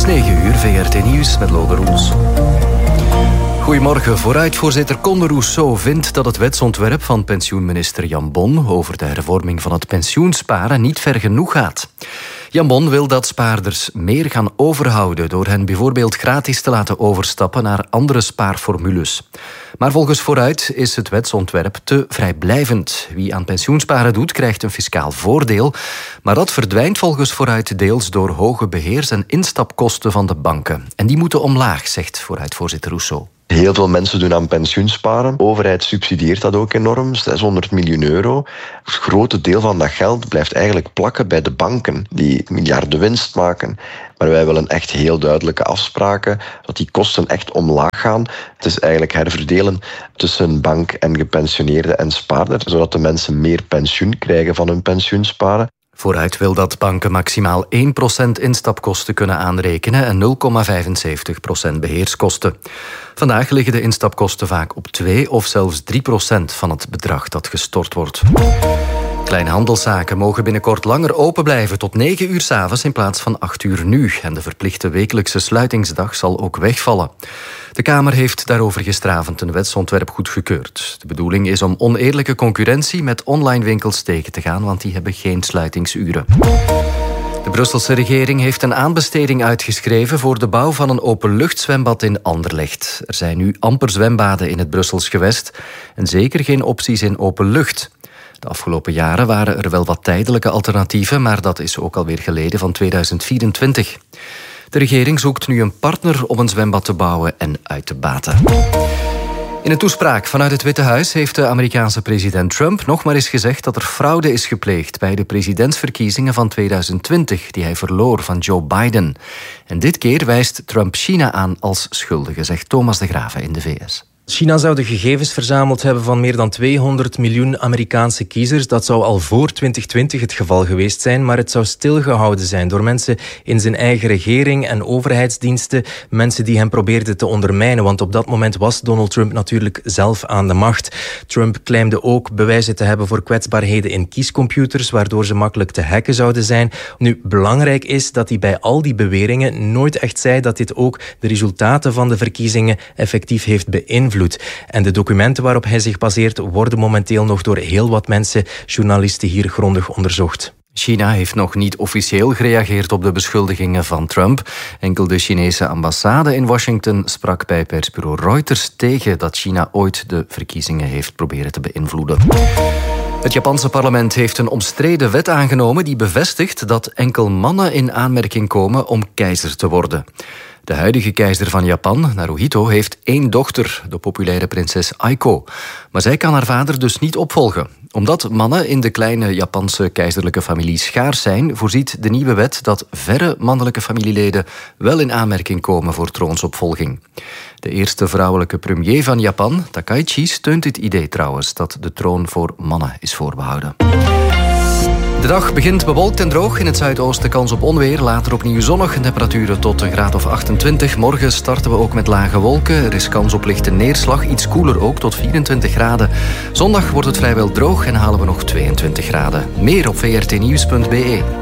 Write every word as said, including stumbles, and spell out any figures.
is negen uur, V R T Nieuws met Lode Roels. Goedemorgen. Vooruitvoorzitter Conde Rousseau vindt dat het wetsontwerp van pensioenminister Jan Bon over de hervorming van het pensioensparen niet ver genoeg gaat. Jan Bon wil dat spaarders meer gaan overhouden door hen bijvoorbeeld gratis te laten overstappen naar andere spaarformules. Maar volgens Vooruit is het wetsontwerp te vrijblijvend. Wie aan pensioensparen doet, krijgt een fiscaal voordeel. Maar dat verdwijnt volgens Vooruit deels door hoge beheers- en instapkosten van de banken. En die moeten omlaag, zegt Vooruitvoorzitter Rousseau. Heel veel mensen doen aan pensioensparen. De overheid subsidieert dat ook enorm, zeshonderd miljoen euro. Het grote deel van dat geld blijft eigenlijk plakken bij de banken, die miljarden winst maken. Maar wij willen echt heel duidelijke afspraken, dat die kosten echt omlaag gaan. Het is eigenlijk herverdelen tussen bank en gepensioneerden en spaarder, zodat de mensen meer pensioen krijgen van hun pensioensparen. Vooruit wil dat banken maximaal één procent instapkosten kunnen aanrekenen en nul komma vijfenzeventig procent beheerskosten. Vandaag liggen de instapkosten vaak op twee of zelfs drie procent van het bedrag dat gestort wordt. Kleine handelszaken mogen binnenkort langer open blijven tot negen uur 's avonds in plaats van acht uur nu. En de verplichte wekelijkse sluitingsdag zal ook wegvallen. De Kamer heeft daarover gisteravond een wetsontwerp goedgekeurd. De bedoeling is om oneerlijke concurrentie met online winkels tegen te gaan, want die hebben geen sluitingsuren. De Brusselse regering heeft een aanbesteding uitgeschreven voor de bouw van een openluchtzwembad in Anderlecht. Er zijn nu amper zwembaden in het Brussels gewest en zeker geen opties in open lucht. De afgelopen jaren waren er wel wat tijdelijke alternatieven, maar dat is ook alweer geleden van tweeduizend vierentwintig. De regering zoekt nu een partner om een zwembad te bouwen en uit te baten. In een toespraak vanuit het Witte Huis heeft de Amerikaanse president Trump nog maar eens gezegd dat er fraude is gepleegd bij de presidentsverkiezingen van tweeduizend twintig, die hij verloor van Joe Biden. En dit keer wijst Trump China aan als schuldige, zegt Thomas de Graven in de V S. China zou de gegevens verzameld hebben van meer dan tweehonderd miljoen Amerikaanse kiezers. Dat zou al voor twintig twintig het geval geweest zijn, maar het zou stilgehouden zijn door mensen in zijn eigen regering en overheidsdiensten, mensen die hem probeerden te ondermijnen, want op dat moment was Donald Trump natuurlijk zelf aan de macht. Trump claimde ook bewijzen te hebben voor kwetsbaarheden in kiescomputers, waardoor ze makkelijk te hacken zouden zijn. Nu, belangrijk is dat hij bij al die beweringen nooit echt zei dat dit ook de resultaten van de verkiezingen effectief heeft beïnvloed. En de documenten waarop hij zich baseert worden momenteel nog door heel wat mensen, journalisten hier grondig onderzocht. China heeft nog niet officieel gereageerd op de beschuldigingen van Trump. Enkel de Chinese ambassade in Washington sprak bij persbureau Reuters tegen dat China ooit de verkiezingen heeft proberen te beïnvloeden. Het Japanse parlement heeft een omstreden wet aangenomen die bevestigt dat enkel mannen in aanmerking komen om keizer te worden. De huidige keizer van Japan, Naruhito, heeft één dochter, de populaire prinses Aiko. Maar zij kan haar vader dus niet opvolgen. Omdat mannen in de kleine Japanse keizerlijke familie schaars zijn, voorziet de nieuwe wet dat verre mannelijke familieleden wel in aanmerking komen voor troonsopvolging. De eerste vrouwelijke premier van Japan, Takaichi, steunt dit idee trouwens, dat de troon voor mannen is voorbehouden. De dag begint bewolkt en droog. In het zuidoosten kans op onweer. Later opnieuw zonnig. Temperaturen tot een graad of achtentwintig. Morgen starten we ook met lage wolken. Er is kans op lichte neerslag. Iets koeler ook, tot vierentwintig graden. Zondag wordt het vrijwel droog en halen we nog tweeëntwintig graden. Meer op v r t nieuws punt b e.